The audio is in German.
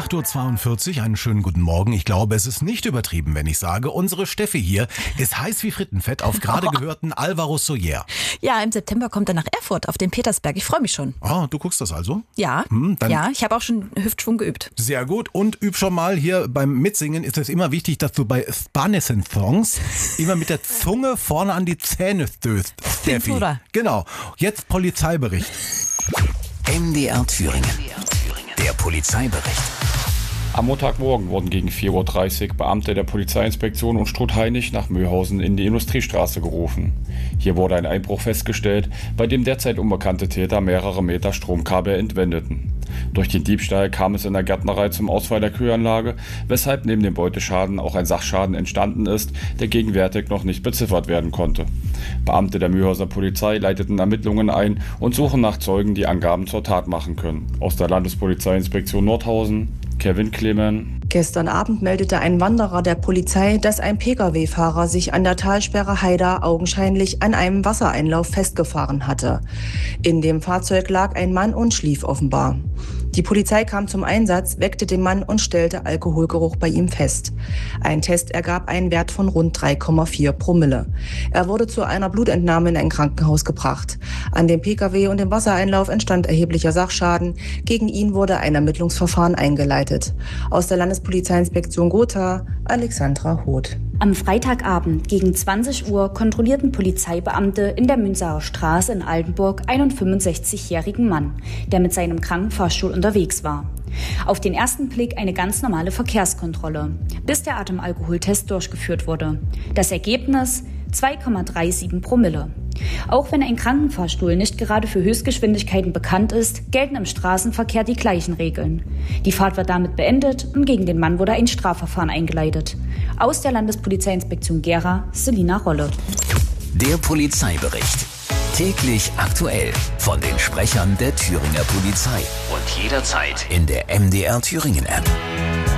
8.42 Uhr, einen schönen guten Morgen. Ich glaube, es ist nicht übertrieben, wenn ich sage, unsere Steffi hier ist heiß wie Frittenfett auf gerade gehörten Alvaro Soler. Ja, im September kommt er nach Erfurt auf den Petersberg. Ich freue mich schon. Ah, du guckst das also? Ja, ja, ich habe auch schon Hüftschwung geübt. Sehr gut. Und üb schon mal hier beim Mitsingen ist es immer wichtig, dass du bei Spanischen-Songs immer mit der Zunge vorne an die Zähne stößt. Steffi. Genau. Jetzt Polizeibericht. MDR Thüringen. Der Polizeibericht. Am Montagmorgen wurden gegen 4.30 Uhr Beamte der Polizeiinspektion und Struth-Hainisch nach Möhausen in die Industriestraße gerufen. Hier wurde ein Einbruch festgestellt, bei dem derzeit unbekannte Täter mehrere Meter Stromkabel entwendeten. Durch den Diebstahl kam es in der Gärtnerei zum Ausfall der Kühlanlage, weshalb neben dem Beuteschaden auch ein Sachschaden entstanden ist, der gegenwärtig noch nicht beziffert werden konnte. Beamte der Möhauser Polizei leiteten Ermittlungen ein und suchen nach Zeugen, die Angaben zur Tat machen können. Aus der Landespolizeiinspektion Nordhausen, Kevin Clemen. Gestern Abend meldete ein Wanderer der Polizei, dass ein Pkw-Fahrer sich an der Talsperre Haida augenscheinlich an einem Wassereinlauf festgefahren hatte. In dem Fahrzeug lag ein Mann und schlief offenbar. Die Polizei kam zum Einsatz, weckte den Mann und stellte Alkoholgeruch bei ihm fest. Ein Test ergab einen Wert von rund 3,4 Promille. Er wurde zu einer Blutentnahme in ein Krankenhaus gebracht. An dem Pkw und dem Wassereinlauf entstand erheblicher Sachschaden. Gegen ihn wurde ein Ermittlungsverfahren eingeleitet. Aus der Landespolizeiinspektion Gotha, Alexandra Hoth. Am Freitagabend gegen 20 Uhr kontrollierten Polizeibeamte in der Münzaer Straße in Altenburg einen 65-jährigen Mann, der mit seinem Krankenfahrstuhl unterwegs war. Auf den ersten Blick eine ganz normale Verkehrskontrolle, bis der Atemalkoholtest durchgeführt wurde. Das Ergebnis: 2,37 Promille. Auch wenn ein Krankenfahrstuhl nicht gerade für Höchstgeschwindigkeiten bekannt ist, gelten im Straßenverkehr die gleichen Regeln. Die Fahrt war damit beendet und gegen den Mann wurde ein Strafverfahren eingeleitet. Aus der Landespolizeiinspektion Gera, Selina Rolle. Der Polizeibericht. Täglich aktuell von den Sprechern der Thüringer Polizei. Und jederzeit in der MDR Thüringen App.